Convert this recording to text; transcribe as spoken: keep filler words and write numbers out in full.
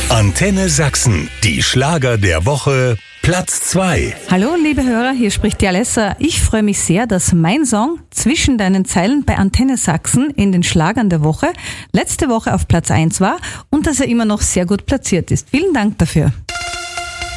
Antenne Sachsen, die Schlager der Woche, Platz zwei. Hallo liebe Hörer, hier spricht die Alessa. Ich freue mich sehr, dass mein Song Zwischen deinen Zeilen bei Antenne Sachsen in den Schlagern der Woche letzte Woche auf Platz eins war und dass er immer noch sehr gut platziert ist. Vielen Dank dafür.